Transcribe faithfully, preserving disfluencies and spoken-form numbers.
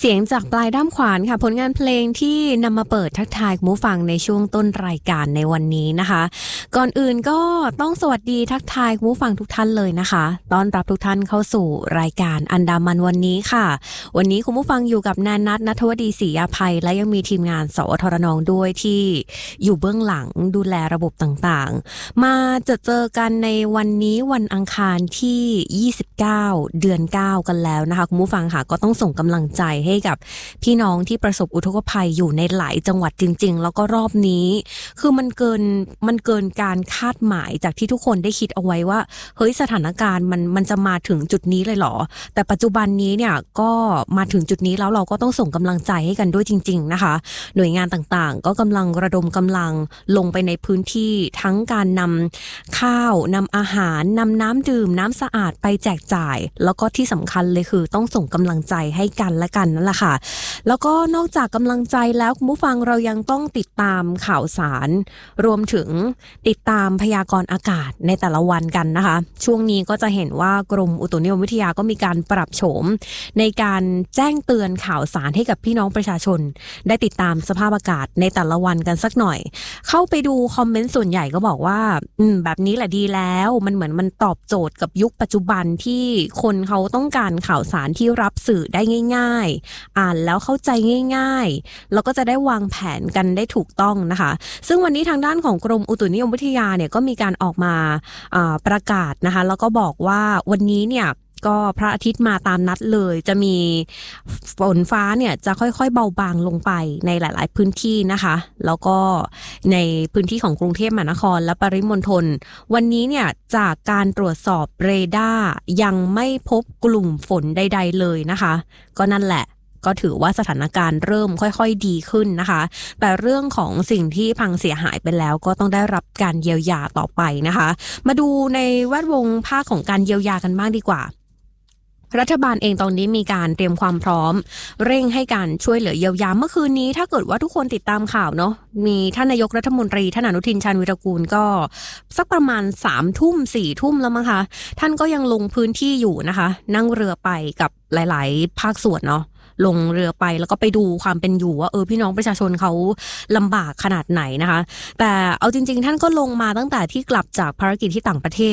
เสียงจากปลายด้ามขวานค่ะผลงานเพลงที่นำมาเปิดทักทายคุณผู้ฟังในช่วงต้นรายการในวันนี้นะคะก่อนอื่นก็ต้องสวัสดีทักทายคุณผู้ฟังทุกท่านเลยนะคะต้อนรับทุกท่านเข้าสู่รายการอันดามันวันนี้ค่ะวันนี้คุณผู้ฟังอยู่กับแนนนัทณัฐวดีศรีอาภัยและยังมีทีมงานสวทรนองด้วยที่อยู่เบื้องหลังดูแลระบบต่างๆมาเจอเจอกันในวันนี้วันอังคารที่ยี่สิบเก้าเดือนเก้ากันแล้วนะคะคุณผู้ฟังค่ะก็ต้องส่งกำลังใจให้กับพี่น้องที่ประสบอุทกภัยอยู่ในหลายจังหวัดจริงๆแล้วก็รอบนี้คือมันเกินมันเกินการคาดหมายจากที่ทุกคนได้คิดเอาไว้ว่าเฮ้ยสถานการณ์มันมันจะมาถึงจุดนี้เลยเหรอแต่ปัจจุบันนี้เนี่ยก็มาถึงจุดนี้แล้วเราก็ต้องส่งกำลังใจให้กันด้วยจริงๆนะคะหน่วยงานต่างๆก็กำลังระดมกำลังลงไปในพื้นที่ทั้งการนำข้าวนำอาหารนำน้ำดื่มน้ำสะอาดไปแจกจ่ายแล้วก็ที่สำคัญเลยคือต้องส่งกำลังใจให้กันและกันนั่นแหละค่ะแล้วก็นอกจากกำลังใจแล้วคุณผู้ฟังเรายังต้องติดตามข่าวสารรวมถึงติดตามพยากรณ์อากาศในแต่ละวันกันนะคะช่วงนี้ก็จะเห็นว่ากรมอุตุนิยมวิทยาก็มีการปรับโฉมในการแจ้งเตือนข่าวสารให้กับพี่น้องประชาชนได้ติดตามสภาพอากาศในแต่ละวันกันสักหน่อยเข้าไปดูคอมเมนต์ส่วนใหญ่ก็บอกว่าอืมแบบนี้แหละดีแล้วมันเหมือนมันตอบโจทย์กับยุคปัจจุบันที่คนเขาต้องการข่าวสารที่รับสื่อได้ง่ายๆอ่านแล้วเข้าใจง่ายๆแล้วก็จะได้วางแผนกันได้ถูกต้องนะคะซึ่งวันนี้ทางด้านของกรมอุตุนิยมวิทยาเนี่ยก็มีการออกมาประกาศนะคะแล้วก็บอกว่าวันนี้เนี่ยก็พระอาทิตย์มาตามนัดเลยจะมีฝนฟ้าเนี่ยจะค่อยๆเบาบางลงไปในหลายๆพื้นที่นะคะแล้วก็ในพื้นที่ของกรุงเทพมหานครและปริมณฑลวันนี้เนี่ยจากการตรวจสอบเรดาร์ยังไม่พบกลุ่มฝนใดๆเลยนะคะก็นั่นแหละก็ถือว่าสถานการณ์เริ่มค่อยๆดีขึ้นนะคะแต่เรื่องของสิ่งที่พังเสียหายไปแล้วก็ต้องได้รับการเยียวยาต่อไปนะคะมาดูในแวดวงภาคของการเยียวยากันบ้างดีกว่ารัฐบาลเองตอนนี้มีการเตรียมความพร้อมเร่งให้การช่วยเหลือเยียวยาเมื่อคืนนี้ถ้าเกิดว่าทุกคนติดตามข่าวเนาะมีท่านนายกรัฐมนตรีท่านอนุทินชาญวิรากูลก็สักประมาณสามทุ่มสี่ทุ่มแล้วมั้งคะท่านก็ยังลงพื้นที่อยู่นะคะนั่งเรือไปกับหลายๆภาคส่วนเนาะลงเรือไปแล้วก็ไปดูความเป็นอยู่ว่าเออพี่น้องประชาชนเขาลำบากขนาดไหนนะคะแต่เอาจริงๆท่านก็ลงมาตั้งแต่ที่กลับจากภารกิจที่ต่างประเทศ